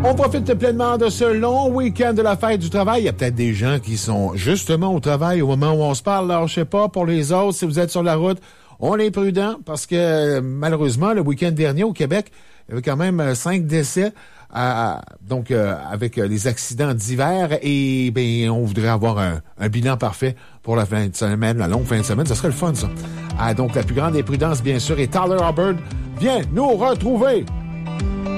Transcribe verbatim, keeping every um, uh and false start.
On profite pleinement de ce long week-end de la fête du travail. Il y a peut-être des gens qui sont justement au travail au moment où on se parle. Alors, je sais pas, pour les autres, si vous êtes sur la route, on est prudent parce que malheureusement, le week-end dernier au Québec, il y avait quand même cinq décès. À, donc, euh, avec les accidents d'hiver, et ben, on voudrait avoir un, un bilan parfait pour la fin de semaine, la longue fin de semaine. Ça serait le fun, ça. Ah, donc, la plus grande des prudences, bien sûr, et Tyler Hubbard vient nous retrouver.